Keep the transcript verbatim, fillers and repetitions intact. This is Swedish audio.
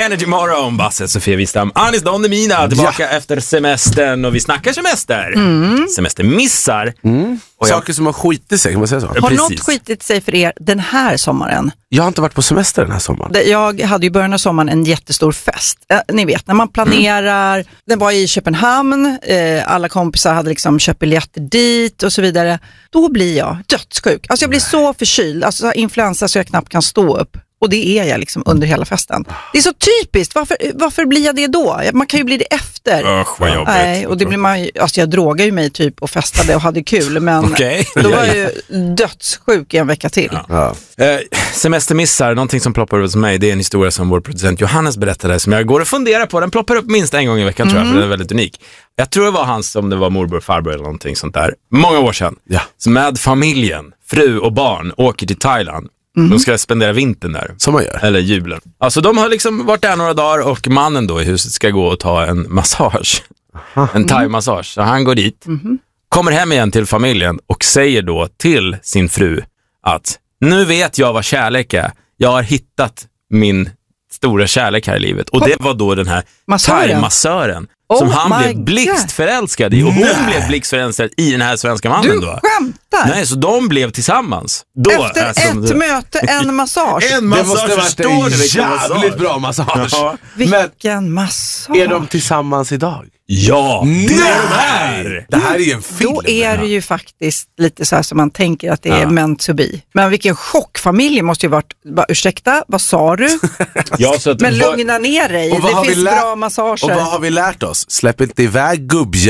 Energy Morgon, Basse, Sofia Wistam, Anis Don Demina tillbaka ja. efter semestern och vi snackar semester. Mm. Semestermissar. Mm. Och jag... Saker som har skitit sig, kan man säga så? Har Precis. något skitit sig för er den här sommaren? Jag har inte varit på semester den här sommaren. Jag hade i början av sommaren en jättestor fest. Eh, ni vet, när man planerar. Mm. Den var i Köpenhamn. Eh, alla kompisar hade liksom köpt biljetter dit och så vidare. Då blir jag dödssjuk. Alltså jag blir så förkyld. Alltså influensa så jag knappt kan stå upp. Och det är jag liksom under hela festen. Det är så typiskt. Varför, varför blir jag det då? Man kan ju bli det efter. Usch, vad jobbigt. Nej, och det blir man ju, alltså jag drogade ju mig typ och festade och hade kul. Men okay. då var jag ju dödssjuk i en vecka till. Ja. Ja. Eh, semestermissar, någonting som ploppar upp hos mig. Det är en historia som vår producent Johannes berättade som jag går och funderar på. Den ploppar upp minst en gång i veckan mm. tror jag, för den är väldigt unik. Jag tror det var hans, om det var morbror, farbror eller någonting sånt där. Många år sedan. Ja. Så med familjen, fru och barn åker till Thailand. Mm. De ska spendera vintern där. Som man gör. Eller julen. Alltså de har liksom varit där några dagar och mannen då i huset ska gå och ta en massage. Aha. En thai-massage. Så han går dit. Mm. Kommer hem igen till familjen och säger då till sin fru att nu vet jag vad kärlek är. Jag har hittat min stora kärlek här i livet. Och det var då den här thai-massören. Oh som han blev blixtförälskad i. Och hon Nej. blev blixtförälskad i den här svenska mannen du då. Du skämtar? Nej, så de blev tillsammans. Då, efter ett du... möte, en massage. en massage, det måste ha varit en jävligt massage. bra massage. Ja. Vilken Men, massage. Är de tillsammans idag? Ja, det är det här är ju en film. Då är det ju faktiskt lite så här som man tänker att det är ja. meant to be. Men vilken chockfamilj måste ju varit. Bara, ursäkta, vad sa du? ja, så att Men lugna ner dig. Det finns bra massager. Och vad har vi lärt oss? Släpp inte iväg gubbjä